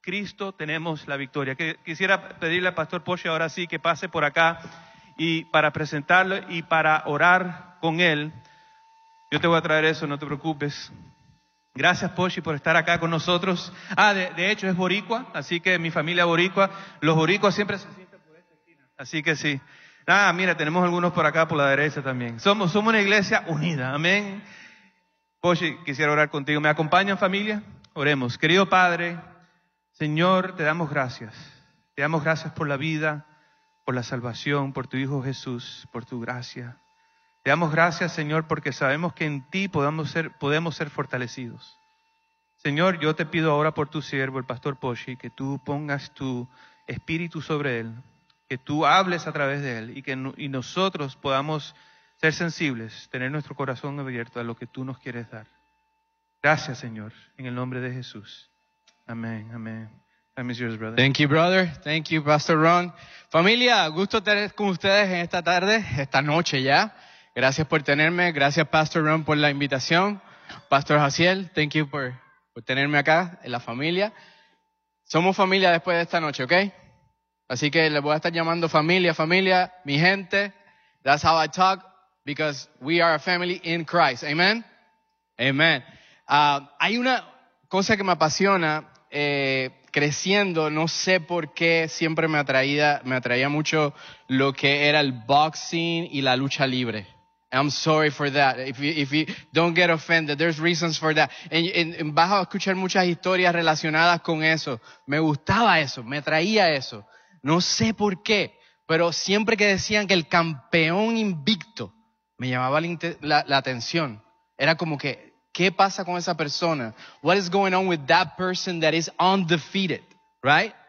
Cristo tenemos la victoria. Quisiera pedirle al pastor Poshi ahora sí que pase por acá y para presentarlo y para orar con él. Yo te voy a traer eso, no te preocupes. Gracias, Poshi, por estar acá con nosotros. De hecho es boricua, así que mi familia boricua. Los boricuas siempre se sienten por esta esquina, así que sí. Mira, tenemos algunos por acá, por la derecha también. Somos una iglesia unida, amén. Poshi, quisiera orar contigo. ¿Me acompañan, familia? Oremos. Querido Padre, Señor, te damos gracias. Te damos gracias por la vida, por la salvación, por tu Hijo Jesús, por tu gracia. Te damos gracias, Señor, porque sabemos que en ti podemos ser fortalecidos. Señor, yo te pido ahora por tu siervo, el pastor Poshi, que tú pongas tu espíritu sobre él, que tú hables a través de él y nosotros podamos ser sensibles, tener nuestro corazón abierto a lo que tú nos quieres dar. Gracias, Señor, en el nombre de Jesús. Amén, amén. Time is yours, brother. Thank you, brother. Thank you, Pastor Ron. Familia, gusto tener con ustedes en esta tarde, esta noche ya. Gracias por tenerme. Gracias, Pastor Ron, por la invitación. Pastor Jaciel, thank you por tenerme acá en la familia. Somos familia después de esta noche, ¿ok? Así que les voy a estar llamando familia, mi gente. That's how I talk, because we are a family in Christ. Amen? Amen. Hay una cosa que me apasiona, creciendo, no sé por qué siempre me atraía mucho lo que era el boxing y la lucha libre. I'm sorry for that. If you don't get offended, there's reasons for that. Vas a escuchar muchas historias relacionadas con eso. Me gustaba eso, me atraía eso. No sé por qué, pero siempre que decían que el campeón invicto me llamaba la atención. Era como que, ¿qué pasa con esa persona? What is going on with that person that is undefeated? Right?